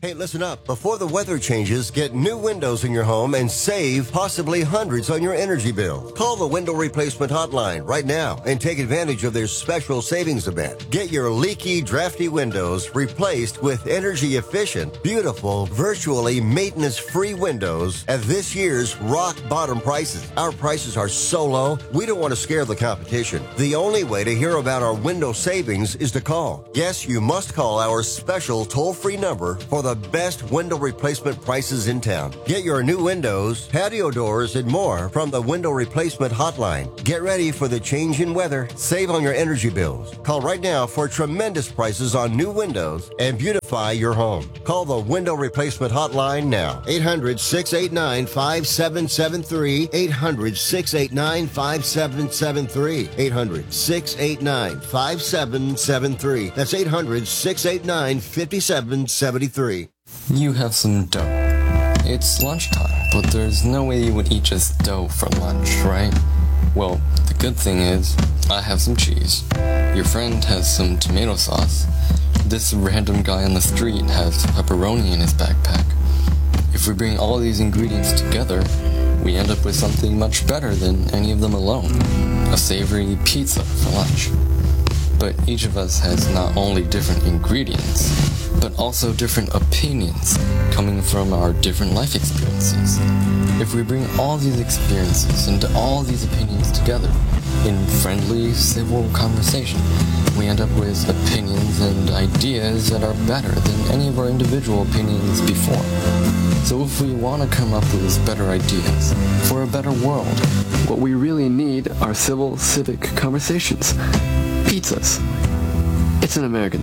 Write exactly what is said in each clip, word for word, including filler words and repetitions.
Hey, listen up. Before the weather changes, get new windows in your home and save possibly hundreds on your energy bill. Call the Window Replacement Hotline right now and take advantage of their special savings event. Get your leaky, drafty windows replaced with energy-efficient, beautiful, virtually maintenance-free windows at this year's rock-bottom prices. Our prices are so low, we don't want to scare the competition. The only way to hear about our window savings is to call. Yes, you must call our special toll-free number for the best window replacement prices in town. Get your new windows, patio doors, and more from the Window Replacement Hotline. Get ready for the change in weather. Save on your energy bills. Call right now for tremendous prices on new windows and beautify your home. Call the Window Replacement Hotline now. eight hundred, six eight nine, five seven seven three. eight hundred, six eight nine, five seven seven three. eight hundred, six eight nine, five seven seven three. That's eight hundred, six eight nine, five seven seven three. You have some dough. It's lunchtime, but there's no way you would eat just dough for lunch, right? Well, the good thing is, I have some cheese. Your friend has some tomato sauce. This random guy on the street has pepperoni in his backpack. If we bring all these ingredients together, we end up with something much better than any of them alone. A savory pizza for lunch. But each of us has not only different ingredients, but also different opinions coming from our different life experiences. If we bring all these experiences and all these opinions together in friendly, civil conversation, we end up with opinions and ideas that are better than any of our individual opinions before. So if we want to come up with better ideas for a better world, what we really need are civil, civic conversations. Pizzas. It's an American.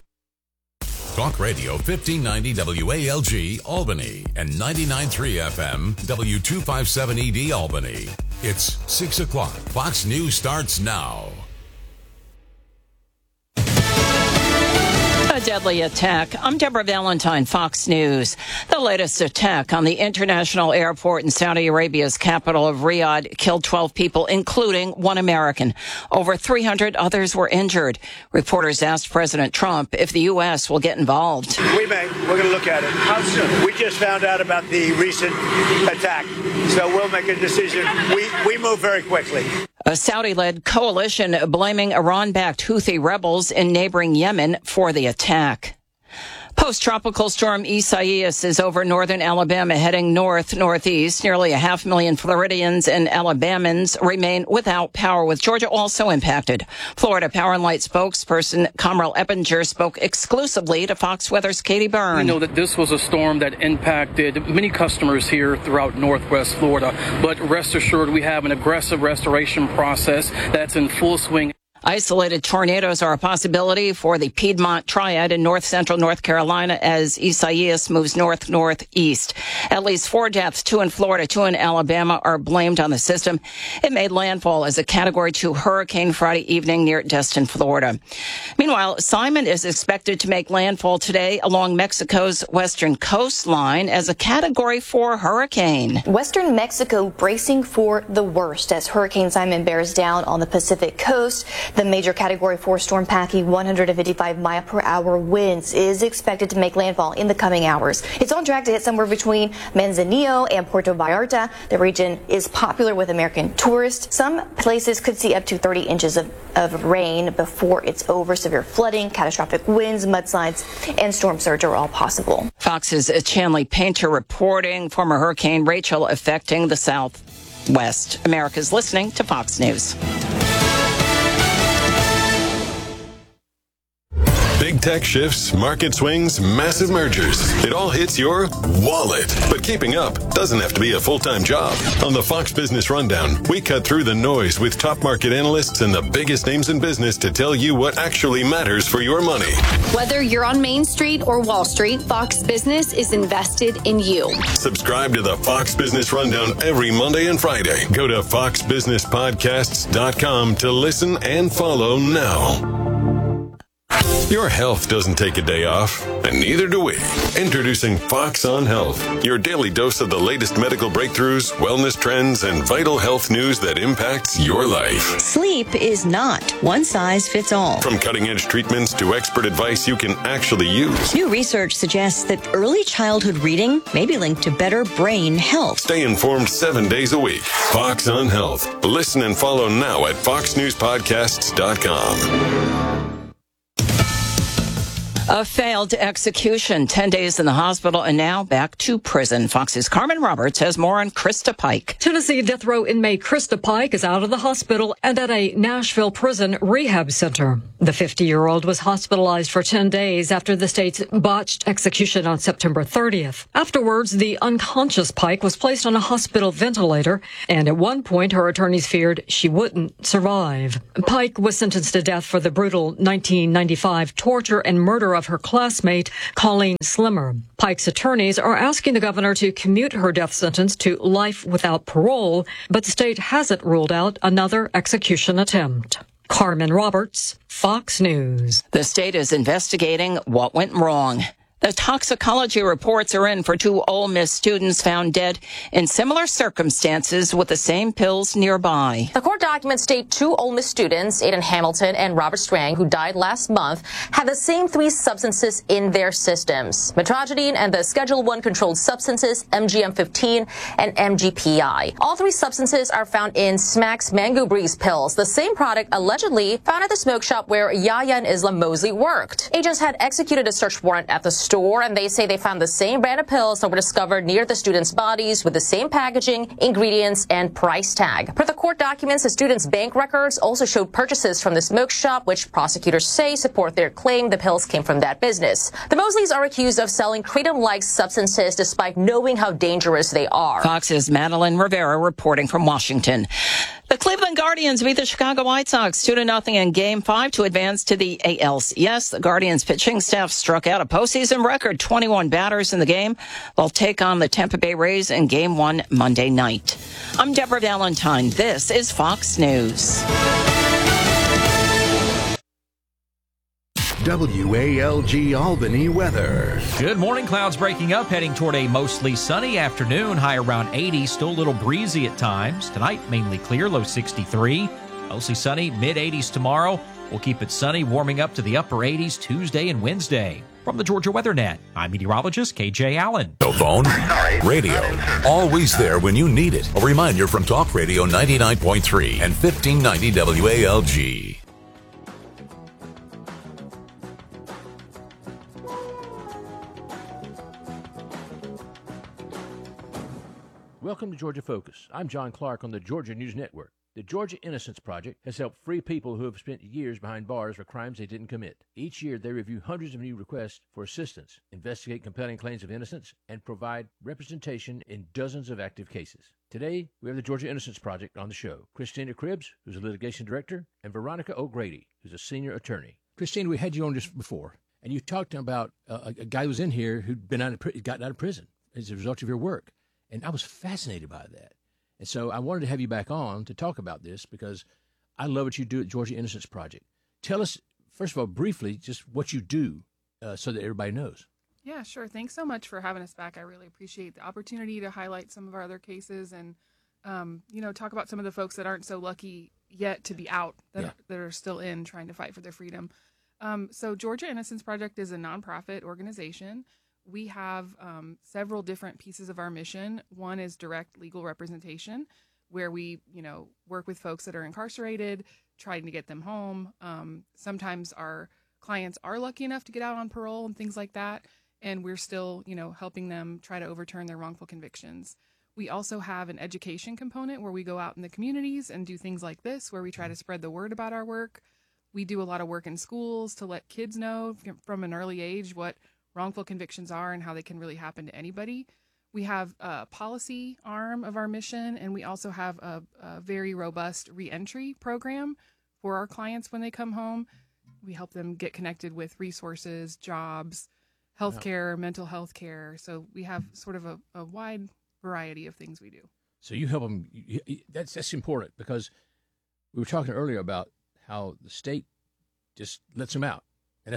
Talk Radio fifteen ninety W A L G Albany and ninety-nine point three F M W two fifty-seven E D Albany. It's six o'clock. Fox News starts now. A deadly attack. I'm Deborah Valentine, Fox News. The latest attack on the international airport in Saudi Arabia's capital of Riyadh killed twelve people, including one American. Over three hundred others were injured. Reporters asked President Trump if the U S will get involved. We may. We're going to look at it. How soon? We just found out about the recent attack, so we'll make a decision. We, we move very quickly. A Saudi-led coalition blaming Iran-backed Houthi rebels in neighboring Yemen for the attack. Post-tropical storm Isaias is over northern Alabama, heading north-northeast. Nearly a half million Floridians and Alabamans remain without power, with Georgia also impacted. Florida Power and Light spokesperson Kamal Eppinger spoke exclusively to Fox Weather's Katie Byrne. We know that this was a storm that impacted many customers here throughout northwest Florida, but rest assured we have an aggressive restoration process that's in full swing. Isolated tornadoes are a possibility for the Piedmont Triad in north-central North Carolina as Isaias moves north-northeast. At least four deaths, two in Florida, two in Alabama, are blamed on the system. It made landfall as a Category two hurricane Friday evening near Destin, Florida. Meanwhile, Simon is expected to make landfall today along Mexico's western coastline as a Category four hurricane. Western Mexico bracing for the worst as Hurricane Simon bears down on the Pacific coast. The major Category four storm packing one hundred fifty-five mile per hour winds is expected to make landfall in the coming hours. It's on track to hit somewhere between Manzanillo and Puerto Vallarta. The region is popular with American tourists. Some places could see up to thirty inches of, of rain before it's over. Severe flooding, catastrophic winds, mudslides, and storm surge are all possible. Fox's Chanley Painter reporting. Former Hurricane Rachel affecting the southwest. America's listening to Fox News. Big tech shifts, market swings, massive mergers. It all hits your wallet. But keeping up doesn't have to be a full-time job. On the Fox Business Rundown, we cut through the noise with top market analysts and the biggest names in business to tell you what actually matters for your money. Whether you're on Main Street or Wall Street, Fox Business is invested in you. Subscribe to the Fox Business Rundown every Monday and Friday. Go to fox business podcasts dot com to listen and follow now. Your health doesn't take a day off, and neither do we. Introducing Fox on Health, your daily dose of the latest medical breakthroughs, wellness trends, and vital health news that impacts your life. Sleep is not one size fits all. From cutting-edge treatments to expert advice you can actually use. New research suggests that early childhood reading may be linked to better brain health. Stay informed seven days a week. Fox on Health. Listen and follow now at fox news podcasts dot com. A failed execution, ten days in the hospital, and now back to prison. Fox's Carmen Roberts has more on Krista Pike. Tennessee death row inmate Krista Pike is out of the hospital and at a Nashville prison rehab center. The fifty-year-old was hospitalized for ten days after the state's botched execution on September thirtieth. Afterwards, the unconscious Pike was placed on a hospital ventilator, and at one point, her attorneys feared she wouldn't survive. Pike was sentenced to death for the brutal nineteen ninety-five torture and murder of her classmate, Colleen Slimmer. Pike's attorneys are asking the governor to commute her death sentence to life without parole, but the state hasn't ruled out another execution attempt. Carmen Roberts, Fox News. The state is investigating what went wrong. The toxicology reports are in for two Ole Miss students found dead in similar circumstances with the same pills nearby. The court documents state two Ole Miss students, Aiden Hamilton and Robert Strang, who died last month, had the same three substances in their systems: metrogedine and the Schedule one controlled substances M G M fifteen and M G P I. All three substances are found in Smack's Mango Breeze pills, the same product allegedly found at the smoke shop where Yahya and Islam Mosley worked. Agents had executed a search warrant at the store. Store, and they say they found the same brand of pills that were discovered near the students' bodies with the same packaging, ingredients, and price tag. Per the court documents, the students' bank records also showed purchases from the smoke shop, which prosecutors say support their claim the pills came from that business. The Mosleys are accused of selling kratom-like substances despite knowing how dangerous they are. Fox's Madeline Rivera reporting from Washington. The Cleveland Guardians beat the Chicago White Sox two to nothing in Game five to advance to the A L C S. The Guardians pitching staff struck out a postseason record twenty-one batters in the game. They'll take on the Tampa Bay Rays in Game one Monday night. I'm Deborah Valentine. This is Fox News. W A L G Albany weather. Good morning. Clouds breaking up, heading toward a mostly sunny afternoon. High around eighty, still a little breezy at times. Tonight, mainly clear, low sixty-three. Mostly sunny, mid eighties tomorrow. We'll keep it sunny, warming up to the upper eighties Tuesday and Wednesday. From the Georgia Weather Net, I'm meteorologist K J Allen. No phone, radio, always there when you need it. A reminder from Talk Radio ninety-nine point three and fifteen ninety W A L G. Welcome to Georgia Focus. I'm John Clark on the Georgia News Network. The Georgia Innocence Project has helped free people who have spent years behind bars for crimes they didn't commit. Each year, they review hundreds of new requests for assistance, investigate compelling claims of innocence, and provide representation in dozens of active cases. Today, we have the Georgia Innocence Project on the show. Christina Cribbs, who's a litigation director, and Veronica O'Grady, who's a senior attorney. Christina, we had you on just before, and you talked about uh, a, a guy who was in here who'd been out of, gotten out of prison as a result of your work. And I was fascinated by that. And so I wanted to have you back on to talk about this because I love what you do at Georgia Innocence Project. Tell us, first of all, briefly, just what you do uh, so that everybody knows. Yeah, sure. Thanks so much for having us back. I really appreciate the opportunity to highlight some of our other cases and, um, you know, talk about some of the folks that aren't so lucky yet to be out, that, yeah. are, that are still in trying to fight for their freedom. Um, so Georgia Innocence Project is a nonprofit organization. We have um, several different pieces of our mission. One is direct legal representation, where we, you know, work with folks that are incarcerated, trying to get them home. Um, sometimes our clients are lucky enough to get out on parole and things like that, and we're still, you know, helping them try to overturn their wrongful convictions. We also have an education component where we go out in the communities and do things like this, where we try to spread the word about our work. We do a lot of work in schools to let kids know from an early age what wrongful convictions are and how they can really happen to anybody. We have a policy arm of our mission, and we also have a, a very robust reentry program for our clients when they come home. We help them get connected with resources, jobs, healthcare, wow. mental health care. So we have sort of a, a wide variety of things we do. So you help them. You, that's that's important because we were talking earlier about how the state just lets them out, and that's it.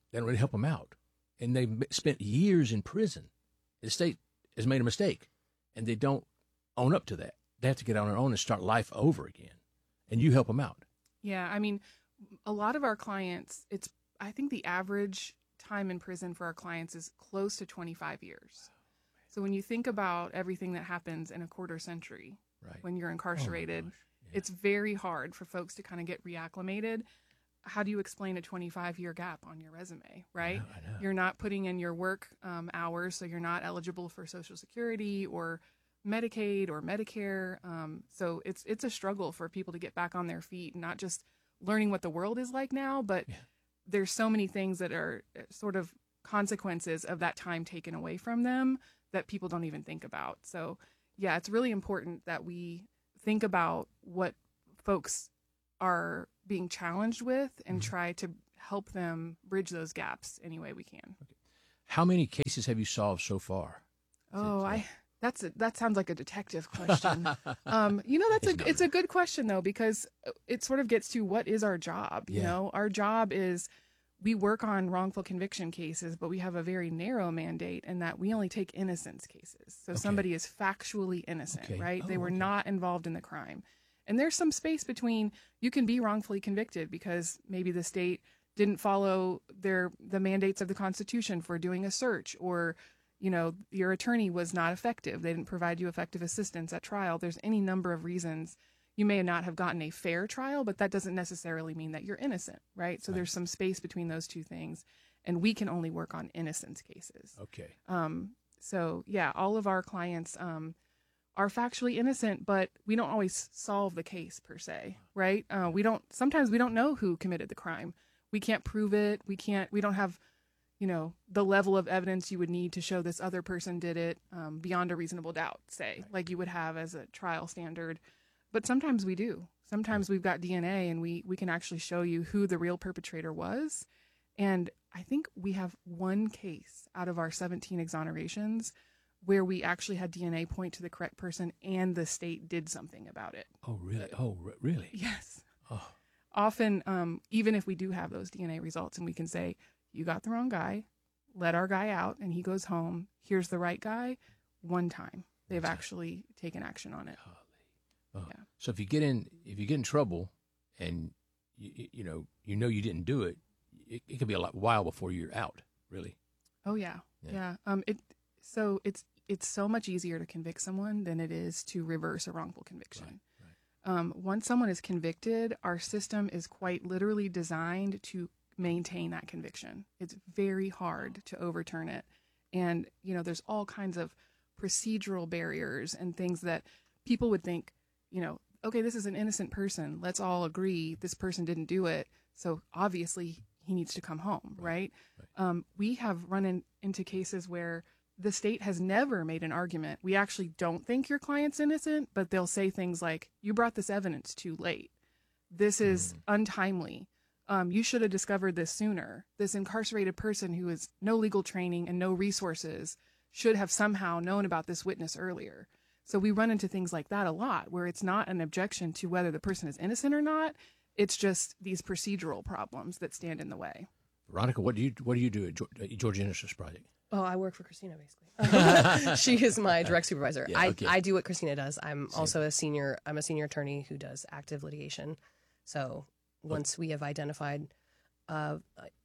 they don't really help them out. And they've spent years in prison. The state has made a mistake, and they don't own up to that. They have to get on their own and start life over again. And you help them out. Yeah, I mean, a lot of our clients, it's I think the average time in prison for our clients is close to twenty-five years. So when you think about everything that happens in a quarter century, right. when you're incarcerated, oh yeah. it's very hard for folks to kind of get reacclimated. How do you explain a twenty-five-year gap on your resume, right? I know, I know. You're not putting in your work um, hours, so you're not eligible for Social Security or Medicaid or Medicare. Um, so it's it's a struggle for people to get back on their feet, and not just learning what the world is like now, but yeah. there's so many things that are sort of consequences of that time taken away from them that people don't even think about. So yeah, it's really important that we think about what folks are being challenged with and mm-hmm. try to help them bridge those gaps any way we can. Okay. How many cases have you solved so far? Oh, I that's a, that sounds like a detective question. um, you know, that's it's a it's a good question though, because it sort of gets to what is our job. You Yeah. know, our job is we work on wrongful conviction cases, but we have a very narrow mandate in that we only take innocence cases. So Okay. somebody is factually innocent, Okay. right? Oh, they were okay. not involved in the crime. And there's some space between you can be wrongfully convicted because maybe the state didn't follow their the mandates of the Constitution for doing a search, or you know, your attorney was not effective. They didn't provide you effective assistance at trial. There's any number of reasons you may not have gotten a fair trial, but that doesn't necessarily mean that you're innocent, right? So Right. there's some space between those two things, and we can only work on innocence cases. Okay. Um, so yeah, all of our clients um, are factually innocent, but we don't always solve the case per se, right? Uh, we don't. Sometimes we don't know who committed the crime. We can't prove it. We can't. We don't have, you know, the level of evidence you would need to show this other person did it um, beyond a reasonable doubt, say, right. like you would have as a trial standard. But sometimes we do. Sometimes we've got D N A and we, we can actually show you who the real perpetrator was. And I think we have one case out of our seventeen exonerations where we actually had D N A point to the correct person and the state did something about it. Oh, really? Oh, re- really? Yes. Oh. Often, um, even if we do have those D N A results and we can say, you got the wrong guy, let our guy out and he goes home, here's the right guy, one time they've That's actually it. taken action on it. Oh. Yeah. So if you get in, if you get in trouble, and you, you know, you know you didn't do it, it, it could be a lot while before you're out. Really. Oh yeah. Yeah. yeah. Um. It. So it's it's so much easier to convict someone than it is to reverse a wrongful conviction. Right, right. Um. Once someone is convicted, our system is quite literally designed to maintain that conviction. It's very hard to overturn it, and you know, there's all kinds of procedural barriers and things that people would think, you know, okay, this is an innocent person. Let's all agree this person didn't do it. So obviously he needs to come home, right? right. Um, we have run in, into cases where the state has never made an argument. We actually don't think your client's innocent, but they'll say things like, you brought this evidence too late. This is mm. untimely. Um, you should have discovered this sooner. This incarcerated person who has no legal training and no resources should have somehow known about this witness earlier. So we run into things like that a lot, where it's not an objection to whether the person is innocent or not. It's just these procedural problems that stand in the way. Veronica, what do you what do you do at Georgia Innocence Project? Oh, I work for Christina, basically. She is my direct supervisor. Yeah, I, okay. I do what Christina does. I'm Same. also a senior. I'm a senior attorney who does active litigation. So once we have identified, uh,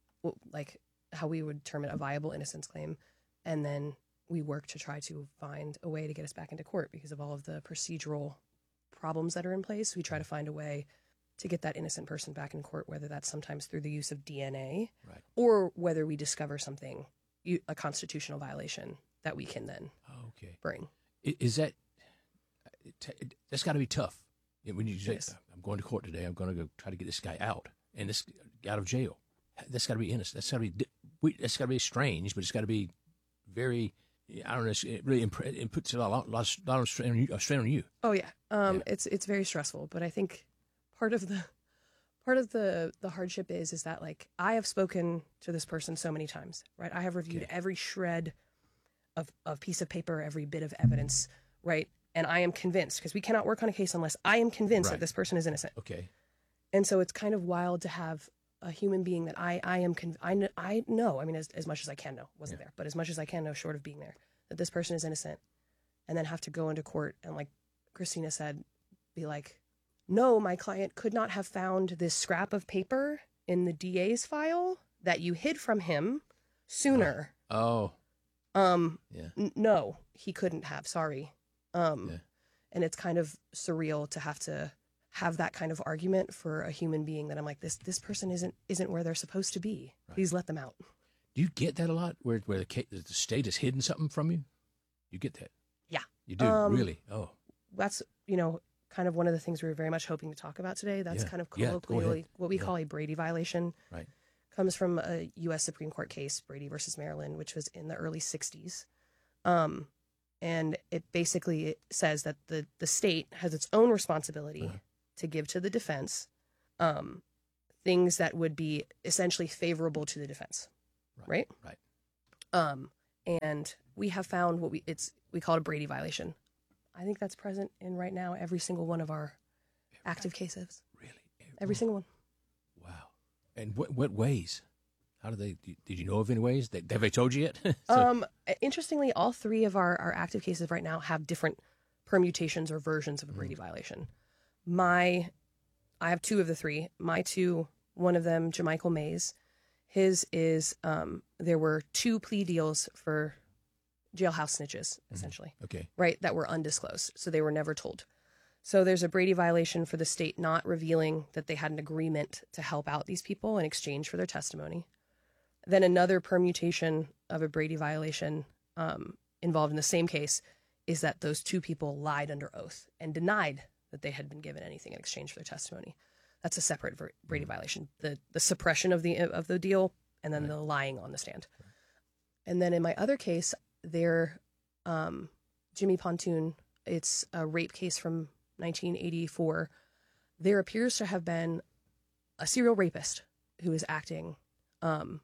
like how we would term it, a viable innocence claim, and then we work to try to find a way to get us back into court because of all of the procedural problems that are in place. We try to find a way to get that innocent person back in court, whether that's sometimes through the use of D N A right. or whether we discover something, a constitutional violation that we can then oh, okay. bring. Is that, that's got to be tough. When you say, yes. I'm going to court today, I'm going to go try to get this guy out and this out of jail. That's got to be innocent. That's got to be, that's got to be strange, but it's got to be very, I don't know, it really imp- it puts a lot, lot, lot of strain on you. Strain on you. Oh yeah. Um, yeah, it's it's very stressful. But I think part of the part of the the hardship is is that like I have spoken to this person so many times, right? I have reviewed okay. every shred of of piece of paper, every bit of evidence, right? And I am convinced, because we cannot work on a case unless I am convinced right. that this person is innocent. Okay. And so it's kind of wild to have a human being that I, I am, conv- I, kn- I know, I mean, as, as much as I can know, wasn't yeah. there, but as much as I can know, short of being there, that this person is innocent, and then have to go into court and, like Christina said, be like, no, my client could not have found this scrap of paper in the D A's file that you hid from him sooner. Oh. Um, yeah. N- no, he couldn't have, sorry. Um, yeah. And it's kind of surreal to have to have that kind of argument for a human being that I'm like, this this person isn't isn't where they're supposed to be. Right. Please let them out. Do you get that a lot, where where the, case, the state has hidden something from you? You get that? Yeah. You do, um, really? Oh. That's, you know, kind of one of the things we were very much hoping to talk about today. That's yeah. kind of yeah, colloquially what we yeah. call a Brady violation. Right. Comes from a U S Supreme Court case, Brady versus Maryland, which was in the early sixties. Um, and it basically it says that the, the state has its own responsibility uh-huh. to give to the defense um, things that would be essentially favorable to the defense. Right? Right. right. Um, and we have found what we it's we call it a Brady violation. I think that's present in right now every single one of our active cases. Really? Every, every single one. Wow. And what what ways? How do they? Did you know of any ways? They, have they told you yet? so. Um, interestingly, all three of our, our active cases right now have different permutations or versions of a Brady mm. violation. My, I have two of the three. My two, one of them, Jamichael Mays, his is um, there were two plea deals for jailhouse snitches, essentially. Mm. Okay. Right, that were undisclosed, so they were never told. So there's a Brady violation for the state not revealing that they had an agreement to help out these people in exchange for their testimony. Then another permutation of a Brady violation um, involved in the same case is that those two people lied under oath and denied that they had been given anything in exchange for their testimony. That's a separate Brady violation. The the suppression of the of the deal and then right. the lying on the stand. Right. And then in my other case, there, um, Jimmy Pontoon, it's a rape case from nineteen eighty-four. There appears to have been a serial rapist who is acting, um,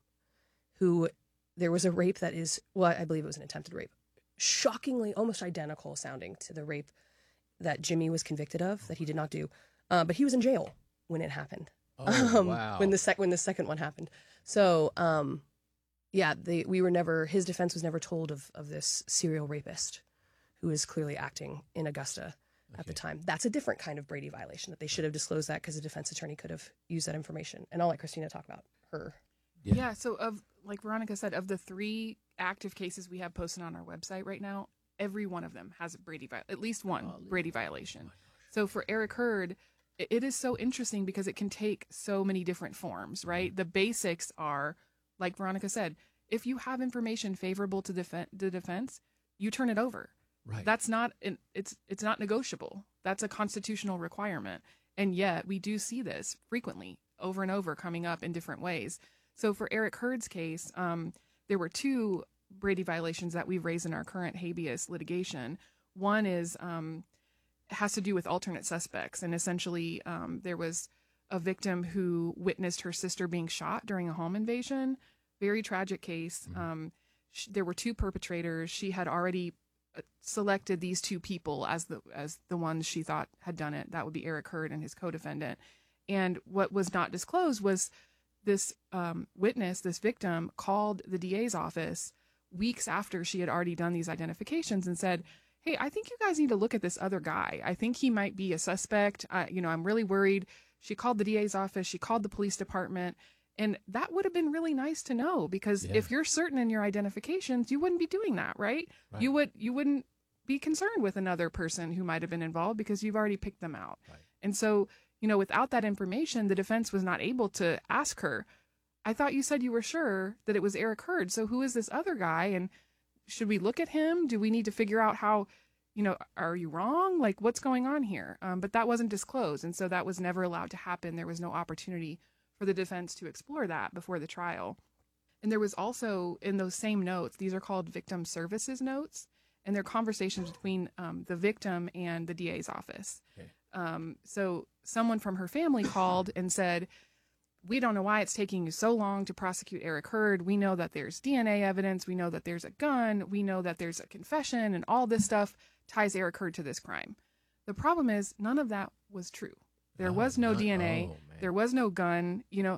who there was a rape that is, well, I believe it was an attempted rape, shockingly almost identical sounding to the rape that Jimmy was convicted of, that he did not do. Uh, but he was in jail when it happened. Oh, um, wow. When the sec- when the second one happened. So, um, yeah, they, we were never, his defense was never told of, of this serial rapist who is clearly acting in Augusta at okay. the time. That's a different kind of Brady violation, that they should have disclosed that because the defense attorney could have used that information. And I'll let Christina talk about her. Yeah. yeah, so of, like Veronica said, of the three active cases we have posted on our website right now, every one of them has a Brady, vi- at least one oh, Brady violation. Oh so for Eric Hurd, it, it is so interesting because it can take so many different forms, right? Mm-hmm. The basics are, like Veronica said, if you have information favorable to def- the defense, you turn it over. Right. That's not, it's it's not negotiable. That's a constitutional requirement. And yet we do see this frequently, over and over, coming up in different ways. So for Eric Hurd's case, um, there were two Brady violations that we've raised in our current habeas litigation. One is um, has to do with alternate suspects. And essentially um, there was a victim who witnessed her sister being shot during a home invasion. Very tragic case. Mm-hmm. Um, sh- there were two perpetrators. She had already selected these two people as the as the ones she thought had done it. That would be Eric Hurd and his co-defendant. And what was not disclosed was this um, witness, this victim, called the D A's office weeks after she had already done these identifications and said, hey, I think you guys need to look at this other guy. I think he might be a suspect. Uh, you know, I'm really worried. She called the D A's office. She called the police department. And that would have been really nice to know, because yeah. if you're certain in your identifications, you wouldn't be doing that, right? right? You would, you wouldn't be concerned with another person who might have been involved because you've already picked them out. Right. And so, you know, without that information, the defense was not able to ask her, I thought you said you were sure that it was Eric Hurd. So who is this other guy? And should we look at him? Do we need to figure out how, you know, are you wrong? Like, what's going on here? Um, but that wasn't disclosed. And so that was never allowed to happen. There was no opportunity for the defense to explore that before the trial. And there was also, in those same notes, these are called victim services notes, and they're conversations between um, the victim and the D A's office. Okay. Um, so someone from her family called and said, we don't know why it's taking you so long to prosecute Eric Hurd. We know that there's D N A evidence. We know that there's a gun. We know that there's a confession, and all this stuff ties Eric Hurd to this crime. The problem is none of that was true. There was no oh, D N A. Oh, there was no gun, you know,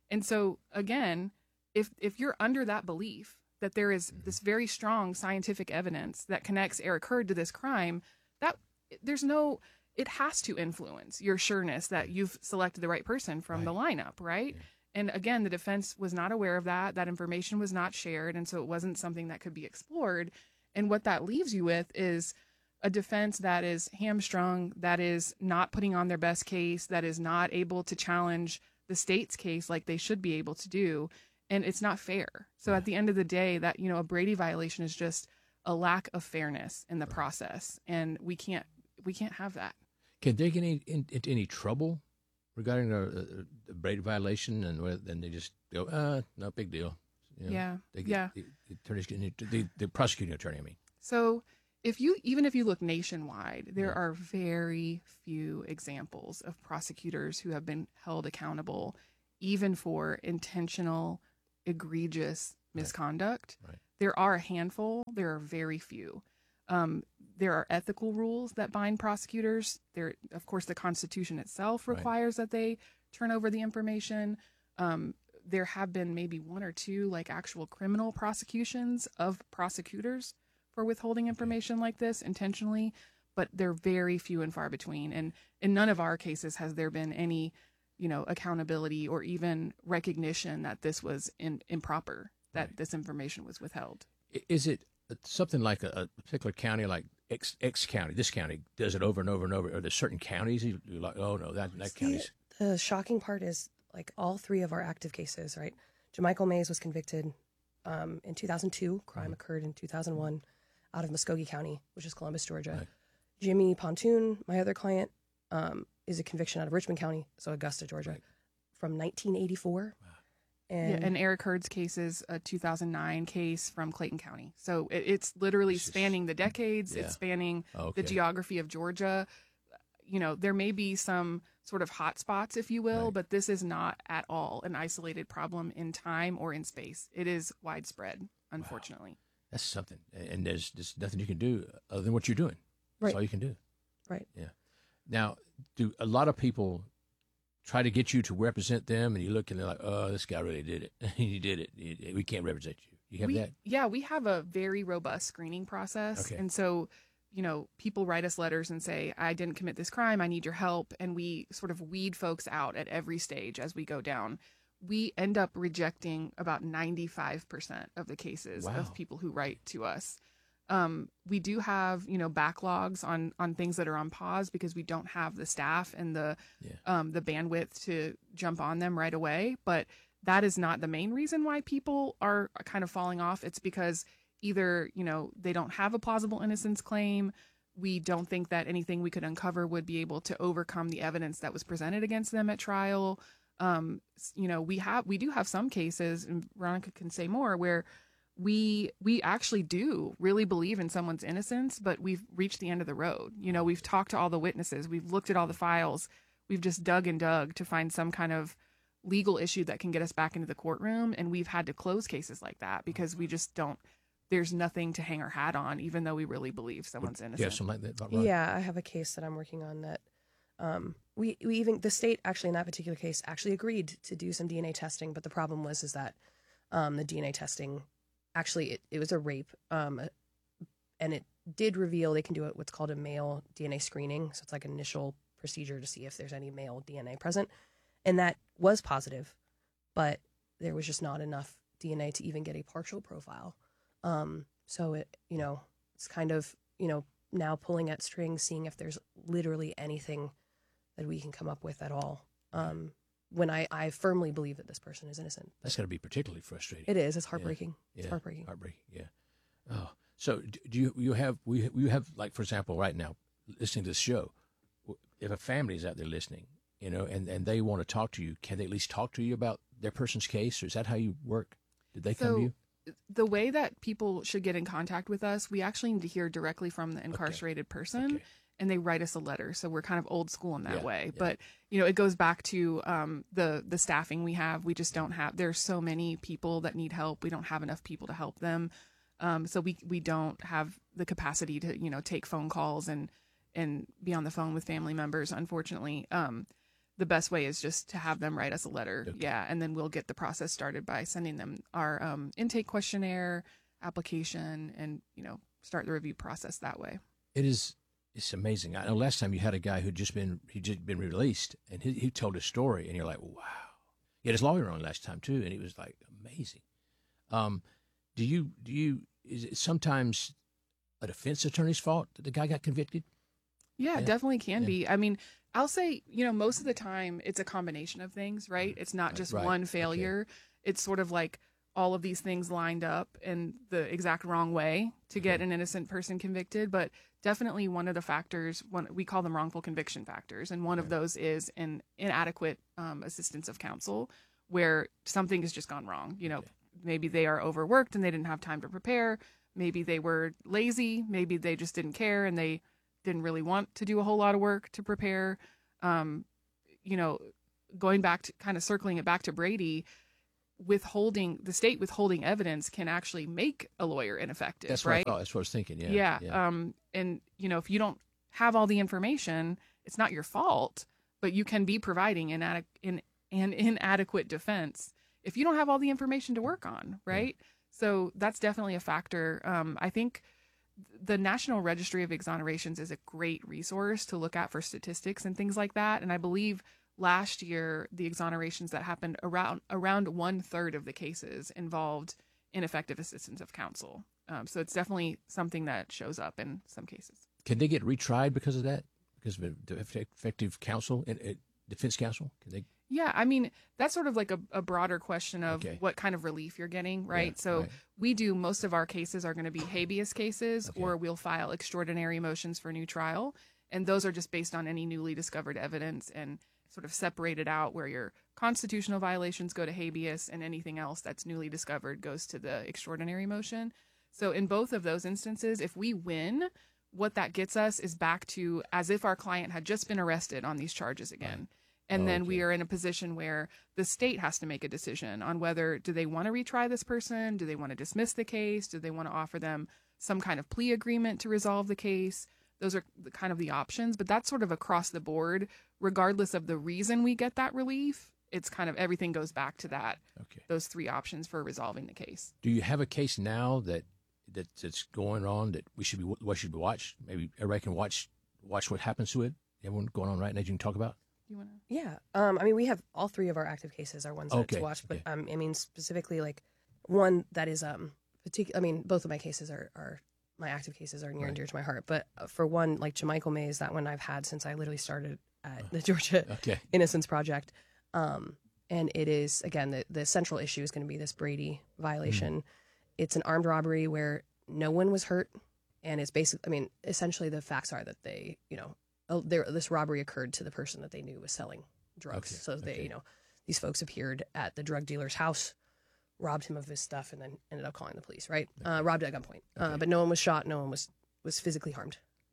And so again, if if you're under that belief that there is Mm-hmm. this very strong scientific evidence that connects Eric Hurd to this crime, that there's no, it has to influence your sureness that you've selected the right person from the lineup, right? Yeah. And again, the defense was not aware of that. That information was not shared, and so it wasn't something that could be explored. And what that leaves you with is a defense that is hamstrung, that is not putting on their best case, that is not able to challenge the state's case like they should be able to do. And it's not fair. So yeah. at the end of the day, that, you know, a Brady violation is just a lack of fairness in the right. process. And we can't, we can't have that. Can they get any, in, into any trouble regarding a, a, a Brady violation, and then they just go, uh, no big deal? You know, yeah. They get, yeah. The, the attorneys get, the, the prosecuting attorney, I mean. So if you, even if you look nationwide, there yeah. are very few examples of prosecutors who have been held accountable, even for intentional, egregious misconduct. Right. Right. There are a handful. There are very few. Um, there are ethical rules that bind prosecutors. There, of course, the Constitution itself requires right. that they turn over the information. Um, there have been maybe one or two like actual criminal prosecutions of prosecutors for withholding information okay. like this intentionally, but they're very few and far between. And in none of our cases has there been any, you know, accountability or even recognition that this was in, improper, that right. this information was withheld. Is it something like a, a particular county, like X, X county, this county does it over and over and over? Are there certain counties you're like, oh no, that, that county's... The shocking part is like all three of our active cases, right? Jamichael Mays was convicted um, in two thousand two. Crime mm-hmm. occurred in two thousand one out of Muskogee County, which is Columbus, Georgia. Right. Jimmy Pontoon, my other client, um, is a conviction out of Richmond County, so Augusta, Georgia, right. from nineteen eighty-four. Wow. And, yeah, and Eric Hurd's case is a two thousand nine case from Clayton County. So it, it's literally is, spanning the decades. Yeah. It's spanning okay. the geography of Georgia. You know, there may be some sort of hot spots, if you will, right. but this is not at all an isolated problem in time or in space. It is widespread, unfortunately. Wow. That's something. And there's just nothing you can do other than what you're doing. That's right. all you can do. Right. Yeah. Now, do a lot of people try to get you to represent them, and you look and they're like, oh, this guy really did it. He did it. We can't represent you. You have we, that? Yeah, we have a very robust screening process. Okay. And so, you know, people write us letters and say, I didn't commit this crime. I need your help. And we sort of weed folks out at every stage as we go down. We end up rejecting about ninety-five percent of the cases wow. of people who write to us. Um, we do have, you know, backlogs on, on things that are on pause because we don't have the staff and the, yeah. um, the bandwidth to jump on them right away. But that is not the main reason why people are kind of falling off. It's because either, you know, they don't have a plausible innocence claim. We don't think that anything we could uncover would be able to overcome the evidence that was presented against them at trial. Um, you know, we have, we do have some cases, and Veronica can say more, where we we actually do really believe in someone's innocence, but we've reached the end of the road. You know, we've talked to all the witnesses, we've looked at all the files, we've just dug and dug to find some kind of legal issue that can get us back into the courtroom, and we've had to close cases like that because we just don't, there's nothing to hang our hat on, even though we really believe someone's innocent. Yeah, something like that. Right. Yeah, I have a case that I'm working on that um, we, we even, the state actually in that particular case actually agreed to do some D N A testing, but the problem was is that um, the D N A testing Actually, it, it was a rape, um, and it did reveal they can do it what's called a male D N A screening. So it's like an initial procedure to see if there's any male D N A present. And that was positive, but there was just not enough D N A to even get a partial profile. Um, so, it you know, it's kind of, you know, now pulling at strings, seeing if there's literally anything that we can come up with at all. Um when I, I firmly believe that this person is innocent. That's got to be particularly frustrating. It is. It's heartbreaking. Yeah. It's yeah. heartbreaking. Heartbreaking, yeah. Oh, so do you you have, we you have, like, for example, right now, listening to this show, if a family is out there listening, you know, and, and they want to talk to you, can they at least talk to you about their person's case, or is that how you work? Did they come so, to you? The way that people should get in contact with us, we actually need to hear directly from the incarcerated okay. person. Okay. And they write us a letter. So we're kind of old school in that yeah, way. Yeah. But, you know, it goes back to um, the the staffing we have. We just don't have, there's so many people that need help. We don't have enough people to help them. Um, so we we don't have the capacity to, you know, take phone calls and, and be on the phone with family members, unfortunately. Um, the best way is just to have them write us a letter. Okay. Yeah. And then we'll get the process started by sending them our um, intake questionnaire, application, and, you know, start the review process that way. It is, it's amazing. I know last time you had a guy who'd just been, he'd just been released, and he, he told a story, and you're like, wow. He had his lawyer on last time too, and he was like, amazing. Um, do you, do you, is it sometimes a defense attorney's fault that the guy got convicted? Yeah, Yeah. it definitely can Yeah. be. I mean, I'll say, you know, most of the time it's a combination of things, right? It's not just Right. one failure. It's sort of like all of these things lined up in the exact wrong way to get an innocent person convicted. But definitely one of the factors, one we call them wrongful conviction factors, and one of those is an inadequate um, assistance of counsel, where something has just gone wrong. You know, maybe they are overworked and they didn't have time to prepare. Maybe they were lazy. Maybe they just didn't care and they didn't really want to do a whole lot of work to prepare. Um, you know, going back to kind of circling it back to Brady, withholding the state withholding evidence can actually make a lawyer ineffective. That's what right? I thought. That's what I was thinking. Yeah. Yeah. yeah. Um, and you know, if you don't have all the information, it's not your fault, but you can be providing inadequ- in, an inadequate defense if you don't have all the information to work on. Right. Yeah. So that's definitely a factor. Um, I think the National Registry of Exonerations is a great resource to look at for statistics and things like that. And I believe last year, the exonerations that happened around around one third of the cases involved ineffective assistance of counsel. Um, so it's definitely something that shows up in some cases. Can they get retried because of that? Because of effective counsel and uh, defense counsel? Can they? Yeah, I mean, that's sort of like a, a broader question of Okay. what kind of relief you're getting, right? Yeah, so right. we do, most of our cases are going to be habeas cases, Okay. or we'll file extraordinary motions for new trial. And those are just based on any newly discovered evidence and sort of separated out, where your constitutional violations go to habeas and anything else that's newly discovered goes to the extraordinary motion. So in both of those instances, if we win, what that gets us is back to as if our client had just been arrested on these charges again. Right. And Oh, then okay. we are in a position where the state has to make a decision on whether, do they want to retry this person? Do they want to dismiss the case? Do they want to offer them some kind of plea agreement to resolve the case? Those are the, kind of the options, but that's sort of across the board, regardless of the reason we get that relief. It's kind of everything goes back to that, Okay. those three options for resolving the case. Do you have a case now that, that that's going on that we should be what should be watched? Maybe everybody can watch watch what happens to it. Everyone going on right now, you can talk about. You want to? Yeah. Um, I mean, we have all three of our active cases are ones that Okay, to watch, but okay. um, I mean, specifically like one that is um, particular. I mean, both of my cases are, are my active cases are near and dear to my heart. But for one, like Jamichael Mays, that one I've had since I literally started at the Georgia Okay. Innocence Project. Um, and it is, again, the, the central issue is going to be this Brady violation. Mm. It's an armed robbery where no one was hurt. And it's basically, I mean, essentially the facts are that they, you know, oh, there, this robbery occurred to the person that they knew was selling drugs. Okay, So they, okay. you know, these folks appeared at the drug dealer's house, robbed him of his stuff, and then ended up calling the police, right? Uh, robbed at gunpoint. Uh, but no one was shot. No one was, was physically harmed.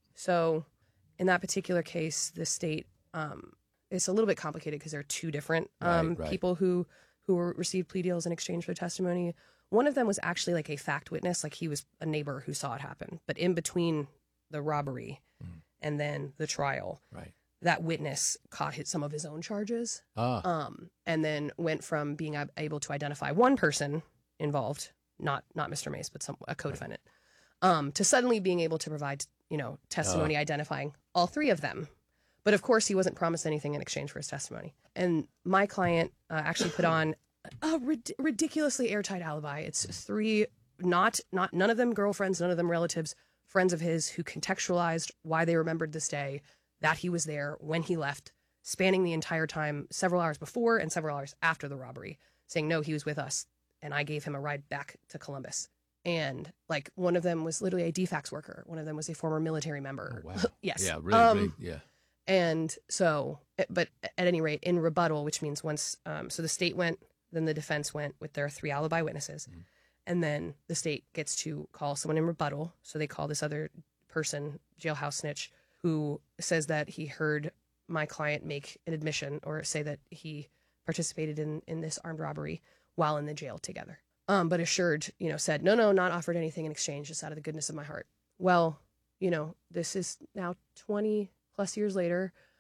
So in that particular case, the state, um, it's a little bit complicated because there are two different um, Right, right. people who, who were, received plea deals in exchange for testimony. One of them was actually like a fact witness, like he was a neighbor who saw it happen. But in between the robbery Mm. and then the trial, Right. that witness caught his, some of his own charges, Ah. um, and then went from being ab- able to identify one person involved, not not Mister Mace, but some a co-defendant, um, to suddenly being able to provide, you know, testimony Ah. identifying all three of them. But of course, he wasn't promised anything in exchange for his testimony. And my client uh, actually put on a rid- ridiculously airtight alibi. It's three, not not none of them girlfriends, none of them relatives, friends of his who contextualized why they remembered this day, that he was there when he left, spanning the entire time, several hours before and several hours after the robbery, saying, no, he was with us, and I gave him a ride back to Columbus. And, like, one of them was literally a D FACS worker. One of them was a former military member. Oh, wow. Yes. Yeah, really, Um, really, yeah. And so, but at any rate, in rebuttal, which means once, um, so the state went, then the defense went with their three alibi witnesses. Mm. And then the state gets to call someone in rebuttal. So they call this other person, jailhouse snitch, who says that he heard my client make an admission or say that he participated in, in this armed robbery while in the jail together. Um, but assured, you know, said, no, no, not offered anything in exchange, just out of the goodness of my heart. Well, you know, this is now twenty plus years later.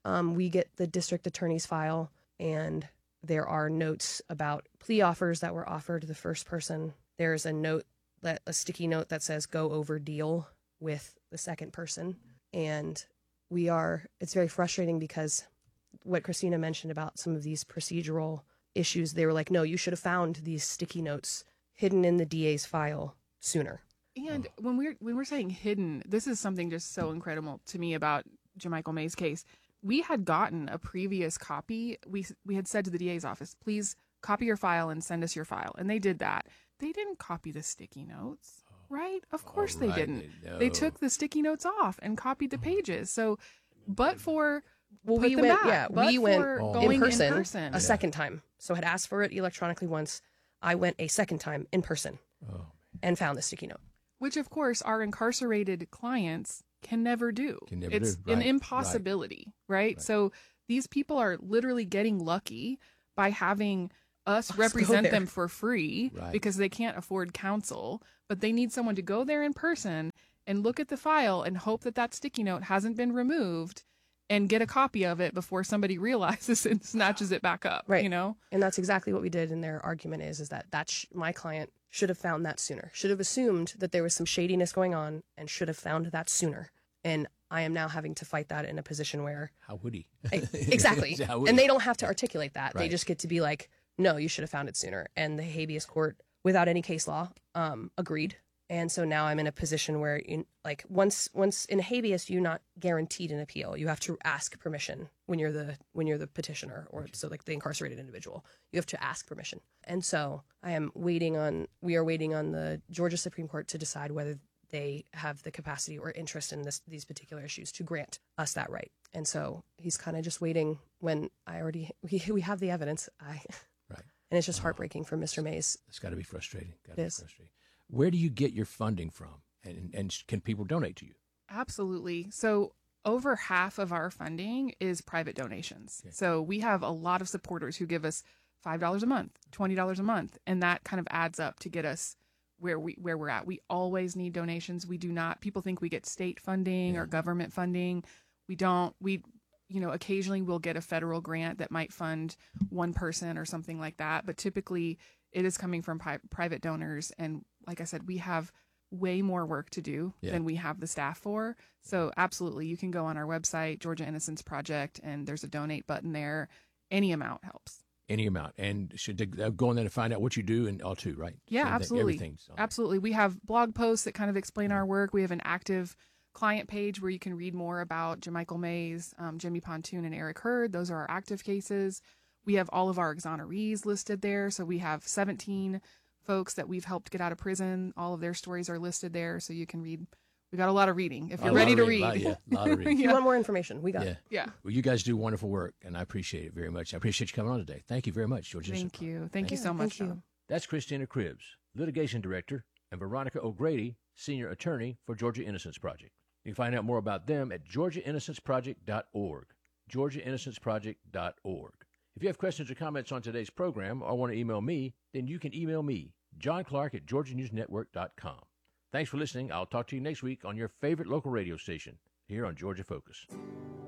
Um, we get the district attorney's file, and there are notes about plea offers that were offered to the first person. There's a note, that a sticky note that says go over deal with the second person. And we are, it's very frustrating because what Christina mentioned about some of these procedural issues, they were like, no, you should have found these sticky notes hidden in the D A's file sooner. And when we're when we're saying hidden, this is something just so incredible to me about Jamichael May's case. We had gotten a previous copy. We we had said to the D A's office, please copy your file and send us your file. And they did that. They didn't copy the sticky notes, right? Of course they right. didn't. No. They took the sticky notes off and copied the pages. So, but for Well, put we them went, back, yeah, but we went for in going person, in person a second time. So had asked for it electronically once. I went a second time in person and found the sticky note. Which, of course, our incarcerated clients can never do. Can never it's do. an Right, impossibility, right. Right? So these people are literally getting lucky by having us Us represent go there. them for free Right. because they can't afford counsel, but they need someone to go there in person and look at the file and hope that that sticky note hasn't been removed and get a copy of it before somebody realizes and snatches it back up, Right. you know? And that's exactly what we did. And their argument is, is that that sh- my client should have found that sooner, should have assumed that there was some shadiness going on and should have found that sooner. And I am now having to fight that in a position where How would he? I- exactly. How would And he? they don't have to articulate that. They Right. just get to be like, no, you should have found it sooner. And the habeas court, without any case law, um, agreed. And so now I'm in a position where, in, like, once once in habeas, you're not guaranteed an appeal. You have to ask permission when you're the when you're the petitioner, or so like the incarcerated individual. You have to ask permission. And so I am waiting on. We are waiting on the Georgia Supreme Court to decide whether they have the capacity or interest in this these particular issues to grant us that right. And so he's kind of just waiting when I already we we have the evidence. I Right. And it's just heartbreaking for Mister Mays. It's got to be frustrating. Gotta It be is. frustrating. Where do you get your funding from? And, and can people donate to you? Absolutely. So over half of our funding is private donations. Okay. So we have a lot of supporters who give us five dollars a month, twenty dollars a month, and that kind of adds up to get us where we where we're at. We always need donations. We do not. People think we get state funding Yeah. or government funding. We don't. We you know, occasionally we'll get a federal grant that might fund one person or something like that, but typically it is coming from pri- private donors. And like I said, we have way more work to do Yeah. than we have the staff for. So absolutely, you can go on our website, Georgia Innocence Project, and there's a donate button there. Any amount helps. Any amount. And should they uh, go on there to find out what you do and all too, right? Yeah, Same thing. absolutely. Everything's on. Absolutely. We have blog posts that kind of explain our work. We have an active client page where you can read more about Jamichael Mays, um, Jimmy Pontoon, and Eric Hurd. Those are our active cases. We have all of our exonerees listed there. So we have seventeen folks that we've helped get out of prison. All of their stories are listed there. So you can read. We got a lot of reading. If A you're lot ready of to reading, read. lot- yeah, a lot of reading. If you want more information, we got Yeah. it. Yeah. Well, you guys do wonderful work, and I appreciate it very much. I appreciate you coming on today. Thank you very much, Georgia. Thank you. Thank you Yeah, so much, thank you. John. That's Christina Cribbs, litigation director, and Veronica O'Grady, senior attorney for Georgia Innocence Project. You can find out more about them at georgia innocence project dot org. georgia innocence project dot org. If you have questions or comments on today's program or want to email me, then you can email me, John Clark at georgia news network dot com. Thanks for listening. I'll talk to you next week on your favorite local radio station here on Georgia Focus.